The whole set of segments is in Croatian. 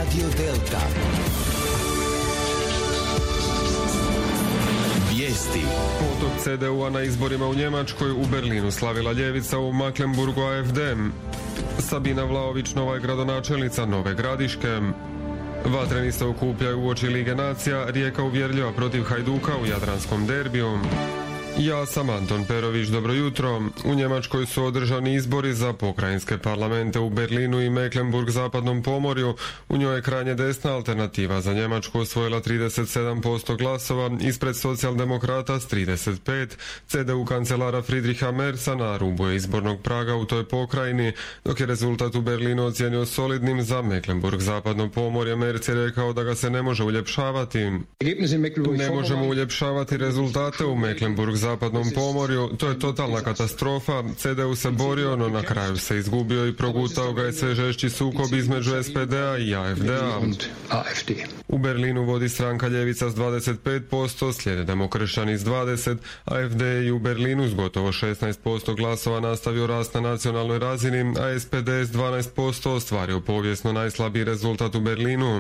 Radio Delta. Vijesti. Potop CDU-a na izborima u Njemačkoj, u Berlinu slavila ljevica, u Mecklenburgu AfD. Sabina Vlaović nova je gradonačelnica Nove Gradiške. Vatreni se okupljaju uoči Lige nacija, Rijeka uvjerljiva protiv Hajduka u jadranskom derbiju. Ja sam Anton Perović, dobro jutro. U Njemačkoj su održani izbori za pokrajinske parlamente u Berlinu i Mecklenburg zapadnom pomorju. U njoj je krajnje desna Alternativa za Njemačku osvojila 37% glasova, ispred socijaldemokrata s 35%. CDU kancelara Friedricha Merza na rubu je izbornog praga u toj pokrajini, dok je rezultat u Berlinu ocijenio solidnim. Za Mecklenburg zapadno pomorje Merz je rekao da ga se ne može uljepšavati. Ne možemo uljepšavati rezultate u Mecklenburg zapadnom pomorju, to je totalna katastrofa. CDU se borio, no na kraju se izgubio i progutao ga je sve žešći sukob između SPD-a i AfD-a. U Berlinu vodi stranka ljevica s 25%, slijede demokršćani s 20%, AfD i u Berlinu s gotovo 16% glasova nastavio rast na nacionalnoj razini, a SPD s 12% ostvario povijesno najslabiji rezultat u Berlinu.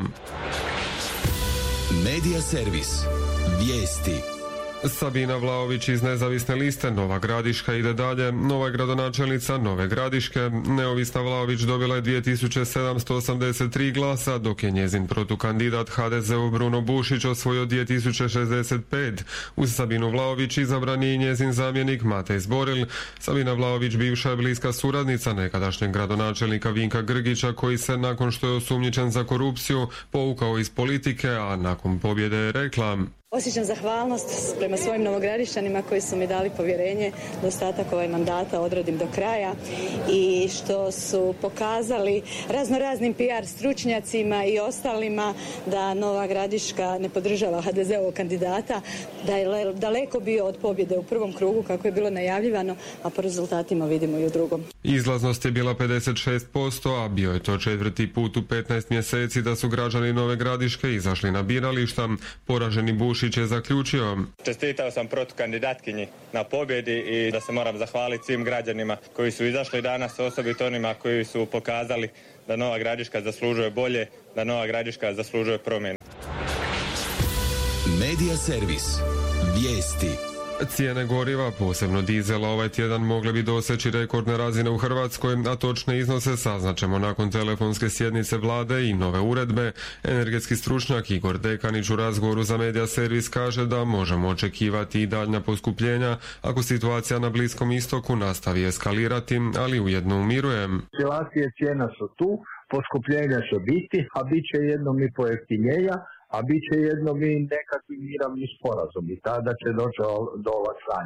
Medija servis. Vijesti. Sabina Vlaović iz nezavisne liste Nova Gradiška ide dalje. Nova je gradonačelnica Nove Gradiške. Neovisna Vlaović dobila je 2783 glasa, dok je njezin protukandidat HDZ-u Bruno Bušić osvojio 2065. Uz Sabinu Vlaović izabran je i njezin zamjenik Matej Zboril. Sabina Vlaović bivša je bliska suradnica nekadašnjeg gradonačelnika Vinka Grgića, koji se nakon što je osumnjičen za korupciju povukao iz politike, a nakon pobjede je rekla: Osjećam zahvalnost prema svojim novogradišćanima koji su mi dali povjerenje da ostatak mandata odradim do kraja i što su pokazali raznoraznim PR stručnjacima i ostalima da Nova Gradiška ne podržava HDZ-ovog kandidata, da je daleko bio od pobjede u prvom krugu kako je bilo najavljivano, a po rezultatima vidimo i u drugom. Izlaznost je bila 56%, a bio je to 4. put u 15 mjeseci da su građani Nove Gradiške izašli na birališta. Poraženi Bušić je zaključio: Čestitao sam protukandidatkinji na pobjedi i da se moram zahvaliti svim građanima koji su izašli danas, osobito onima koji su pokazali da Nova Gradiška zaslužuje bolje, da Nova Gradiška zaslužuje promjene. Medija servis. Vijesti. Cijene goriva, posebno dizela, ovaj tjedan mogle bi doseći rekordne razine u Hrvatskoj, a točne iznose saznaćemo nakon telefonske sjednice vlade i nove uredbe. Energetski stručnjak Igor Dekanić u razgovoru za Medija servis kaže da možemo očekivati i daljnja poskupljenja ako situacija na Bliskom istoku nastavi eskalirati, ali ujedno umiruje. Oscilacije cijena su tu, poskupljenja će biti, a bit će jednom i pojeftinjenja, a bit će jednom i nekakvi mirovni sporazum i tada će doći do olakšanja.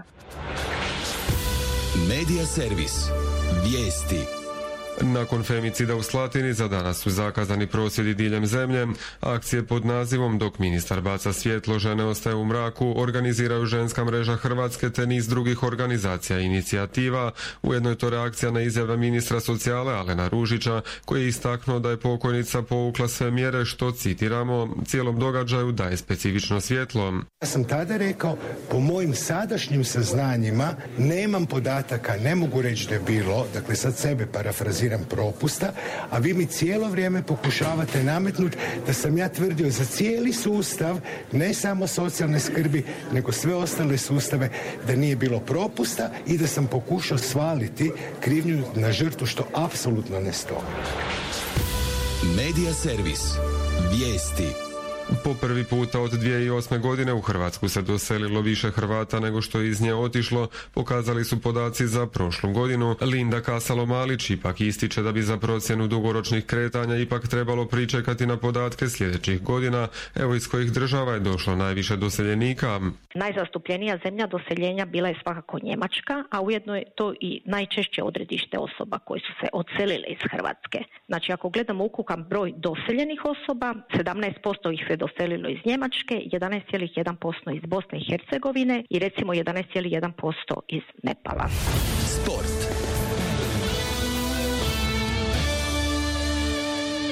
Medija servis. Vijesti. Nakon femicida u Slatini za danas su zakazani prosvjedi diljem zemlje. Akcije pod nazivom Dok ministar baca svjetlo, žene ostaje u mraku organiziraju Ženska mreža Hrvatske te niz drugih organizacija i inicijativa. Ujedno je to reakcija na izjave ministra socijale Alena Ružića, koji je istaknuo da je pokojnica povukla sve mjere što, citiramo, cijelom događaju daje specifično svjetlo. Ja sam tada rekao, po mojim sadašnjim saznanjima nemam podataka, ne mogu reći da je bilo, dakle sad sebe parafraziram, propusta, a vi mi cijelo vrijeme pokušavate nametnuti da sam ja tvrdio za cijeli sustav, ne samo socijalne skrbi, nego sve ostale sustave, da nije bilo propusta i da sam pokušao svaliti krivnju na žrtvu, što apsolutno ne stoji. Medija servis. Vijesti. Po prvi puta od 2008. godine u Hrvatsku se doselilo više Hrvata nego što je iz nje otišlo, pokazali su podaci za prošlu godinu. Linda Kasalo-Malić ipak ističe da bi za procjenu dugoročnih kretanja ipak trebalo pričekati na podatke sljedećih godina. Evo iz kojih država je došlo najviše doseljenika. Najzastupljenija zemlja doseljenja bila je svakako Njemačka, a ujedno je to i najčešće odredište osoba koji su se odselile iz Hrvatske. Znači, ako gledamo ukupan broj doseljenih osoba, 17% ih se doselilo iz Njemačke, 11,1% iz Bosne i Hercegovine i recimo 11,1% iz Nepala. Sport.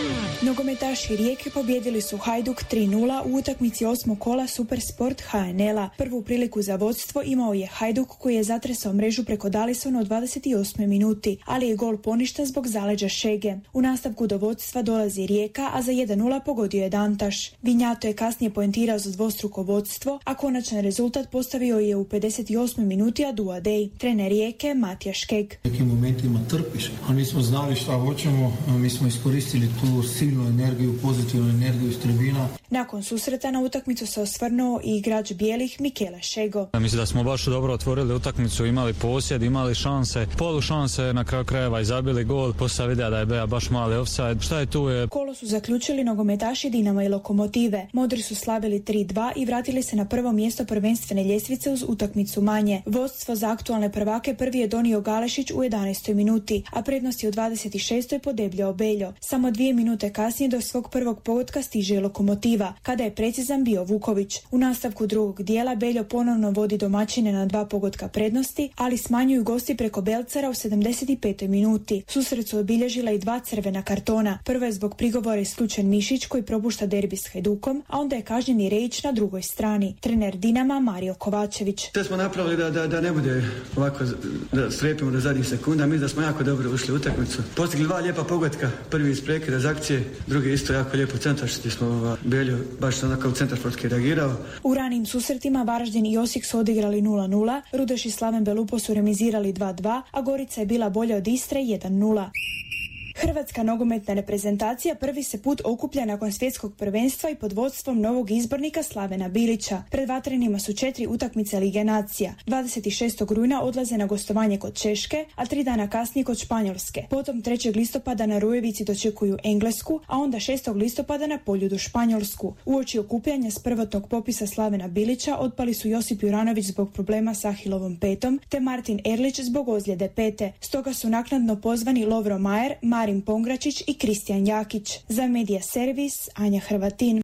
Nogometaši Rijeke pobijedili su Hajduk 3:0 u utakmici 8. kola Supersport HNL-a. Prvu priliku za vodstvo imao je Hajduk koji je zatresao mrežu preko Dalisona u 28. minuti, ali je gol poništen zbog zaleđa Šege. U nastavku do vodstva dolazi Rijeka, a za 1:0 pogodio je Dantaš. Vinjato je kasnije poentirao za dvostruko vodstvo, a konačan rezultat postavio je u 58. minuti Adua Dej. Trener Rijeke Matija Škeg. U nekim momentima trpiš, a nismo znali šta hoćemo, mi smo iskoristili tu silnu energiju, pozitivnu energiju iz tribina. Nakon susreta na utakmicu se osvrnuo i igrač bijelih Mikele Šego. Mislim da smo baš dobro otvorili utakmicu, imali posjed, imali šanse, polu šanse, na kraju krajeva i zabili gol, poslije videa da je Beja baš mali ofsajd. Šta je tu je? Kolo su zaključili nogometaši Dinama i Lokomotive. Modri su slavili 3:2 i vratili se na prvo mjesto prvenstvene ljestvice uz utakmicu manje. Vodstvo za aktualne prvake prvi je donio Galešić u 11. minuti, a prednost je u 26. podebljao Beljo. Samo 2 minute kasnije do svog prvog pogotka stiže Lokomotiva, kada je precizan bio Vuković. U nastavku drugog dijela Beljo ponovno vodi domaćine na 2 pogotka prednosti, ali smanjuju gosti preko Belcara u 75. minuti. Susret su obilježila i 2 crvena kartona. Prvo je zbog prigovora isključen Mišić koji propušta derbi s Hajdukom, a onda je kažnjen i Rejić na drugoj strani. Trener Dinama Mario Kovačević. Sve smo napravili da ne bude ovako, da strepimo do zadnjih sekunda. Mi da smo jako dobro ušli u utakmicu. Postigli 2 lijepa pogotka. Prvi iz prekida iz akcije, drugi isto jako lijepo centar, što smo Belju baš onako u centarforski reagirao. U ranijim susretima Varaždin i Osijek su odigrali 0:0, Rudeš i Slaven Belupo su remizirali 2:2, a Gorica je bila bolja od Istre 1:0. Hrvatska nogometna reprezentacija prvi se put okuplja nakon svjetskog prvenstva i pod vodstvom novog izbornika Slavena Bilića. Pred vatrenima su 4 utakmice Lige nacija. 26. rujna odlaze na gostovanje kod Češke, a 3 dana kasnije kod Španjolske. Potom 3. listopada na Rujevici dočekuju Englesku, a onda 6. listopada na Poljudu Španjolsku. Uoči okupljanja s prvotnog popisa Slavena Bilića otpali su Josip Juranović zbog problema s Ahilovom petom, te Martin Erlić zbog ozljede pete. Stoga su naknadno pozvani Lovro Majer, Marin Pongračić i Kristijan Jakić. Za Medija Servis, Anja Hrvatin.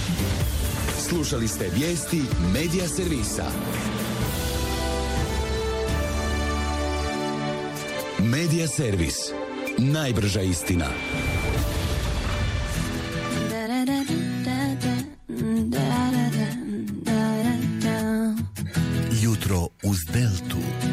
Slušali ste vijesti Medija Servisa. Medija Servis. Najbrža istina.